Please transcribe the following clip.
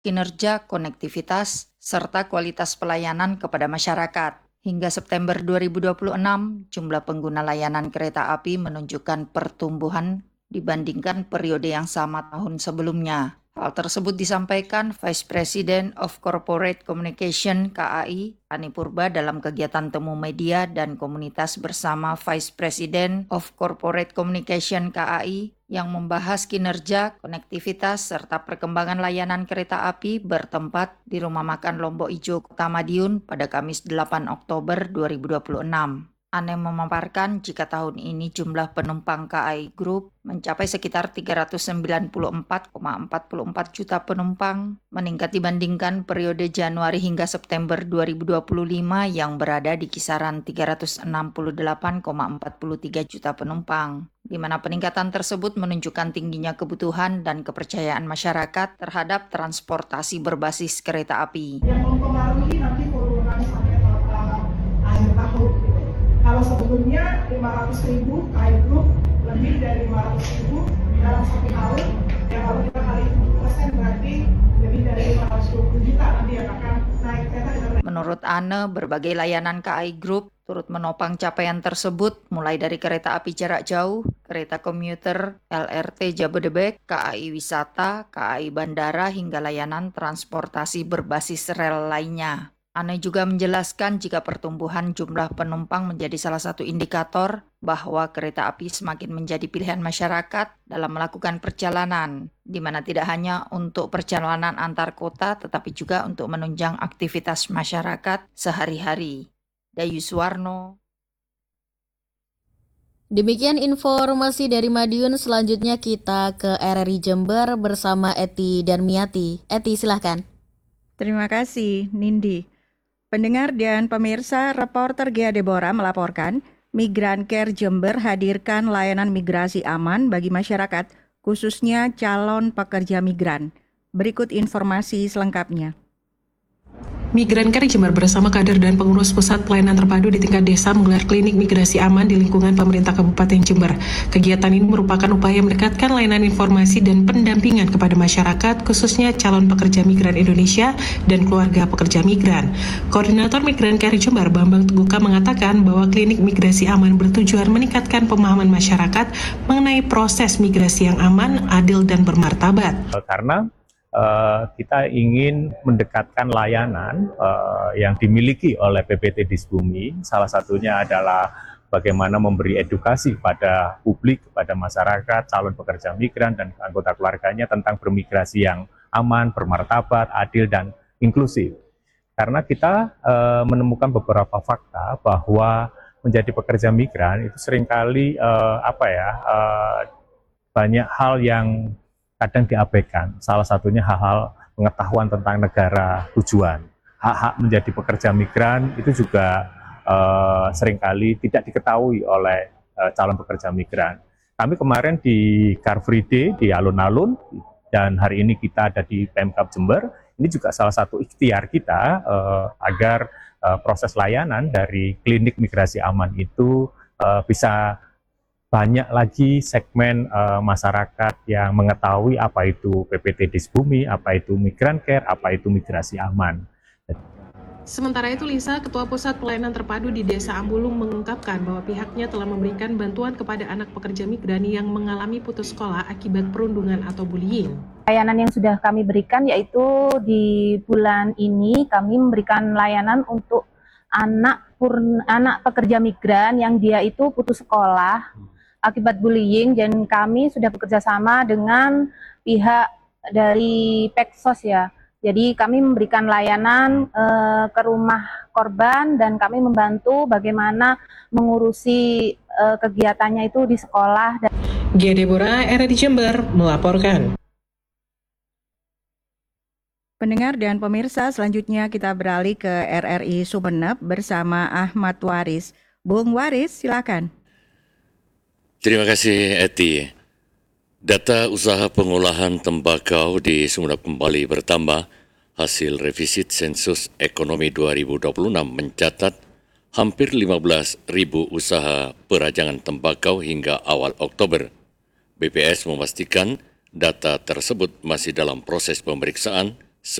kinerja, konektivitas, serta kualitas pelayanan kepada masyarakat. Hingga September 2026, jumlah pengguna layanan kereta api menunjukkan pertumbuhan dibandingkan periode yang sama tahun sebelumnya. Hal tersebut disampaikan Vice President of Corporate Communication KAI, Ani Purba dalam kegiatan temu media dan komunitas bersama Vice President of Corporate Communication KAI yang membahas kinerja, konektivitas, serta perkembangan layanan kereta api bertempat di Rumah Makan Lombok Ijo, Kota Madiun pada Kamis 8 Oktober 2026. Ane memaparkan jika tahun ini jumlah penumpang KAI Group mencapai sekitar 394,44 juta penumpang, meningkat dibandingkan periode Januari hingga September 2025 yang berada di kisaran 368,43 juta penumpang, di mana peningkatan tersebut menunjukkan tingginya kebutuhan dan kepercayaan masyarakat terhadap transportasi berbasis kereta api. Yang mempengaruhi nanti volume sampai akhir tahun. Kalau sebelumnya 500.000 KAI Group lebih dari 500.000 dalam satu tahun, yang kalau kita kali 10% berarti lebih dari 520 juta nanti yang akan naik kereta. Menurut Ane, berbagai layanan KAI Group turut menopang capaian tersebut, mulai dari kereta api jarak jauh, kereta komuter, LRT Jabodebek, KAI Wisata, KAI Bandara, hingga layanan transportasi berbasis rel lainnya. Ane juga menjelaskan jika pertumbuhan jumlah penumpang menjadi salah satu indikator bahwa kereta api semakin menjadi pilihan masyarakat dalam melakukan perjalanan, di mana tidak hanya untuk perjalanan antar kota, tetapi juga untuk menunjang aktivitas masyarakat sehari-hari. Dayu Suwarno. Demikian informasi dari Madiun. Selanjutnya kita ke RRI Jember bersama Eti dan Miati. Eti, silahkan. Terima kasih, Nindi. Pendengar dan pemirsa, reporter Gea Deborah melaporkan, Migran Care Jember hadirkan layanan migrasi aman bagi masyarakat, khususnya calon pekerja migran. Berikut informasi selengkapnya. Migran Care Jember bersama kader dan pengurus pusat pelayanan terpadu di tingkat desa menggelar klinik migrasi aman di lingkungan pemerintah Kabupaten Jember. Kegiatan ini merupakan upaya mendekatkan layanan informasi dan pendampingan kepada masyarakat, khususnya calon pekerja migran Indonesia dan keluarga pekerja migran. Koordinator Migran Care Jember, Bambang Teguka, mengatakan bahwa klinik migrasi aman bertujuan meningkatkan pemahaman masyarakat mengenai proses migrasi yang aman, adil, dan bermartabat. Karena kita ingin mendekatkan layanan yang dimiliki oleh PPT Disbumi. Salah satunya adalah bagaimana memberi edukasi pada publik, kepada masyarakat, calon pekerja migran dan anggota keluarganya tentang bermigrasi yang aman, bermartabat, adil, dan inklusif. Karena kita menemukan beberapa fakta bahwa menjadi pekerja migran itu seringkali banyak hal yang kadang diabaikan. Salah satunya hal-hal pengetahuan tentang negara tujuan. Hak-hak menjadi pekerja migran itu juga seringkali tidak diketahui oleh calon pekerja migran. Kami kemarin di Car Free Day di alun-alun, dan hari ini kita ada di Pemkab Jember. Ini juga salah satu ikhtiar kita agar proses layanan dari klinik migrasi aman itu bisa banyak lagi segmen masyarakat yang mengetahui apa itu PPT Disbumi, apa itu Migran Care, apa itu migrasi aman. Sementara itu, Lisa, Ketua Pusat Pelayanan Terpadu di Desa Ambulung, mengungkapkan bahwa pihaknya telah memberikan bantuan kepada anak pekerja migran yang mengalami putus sekolah akibat perundungan atau bullying. Layanan yang sudah kami berikan yaitu di bulan ini kami memberikan layanan untuk anak pekerja migran yang dia itu putus sekolah akibat bullying, dan kami sudah bekerja sama dengan pihak dari Peksos ya. Jadi kami memberikan layanan ke rumah korban dan kami membantu bagaimana mengurusi kegiatannya itu di sekolah. Gea Deborah, RRI Jember, melaporkan. Pendengar dan pemirsa, selanjutnya kita beralih ke RRI Sumeneb bersama Ahmad Waris. Bung Waris, silakan. Terima kasih, Eti. Data usaha pengolahan tembakau di Sumeneb kembali bertambah. Hasil revisit sensus ekonomi 2026 mencatat hampir 15.000 usaha perajangan tembakau hingga awal Oktober. BPS memastikan data tersebut masih dalam proses pemeriksaan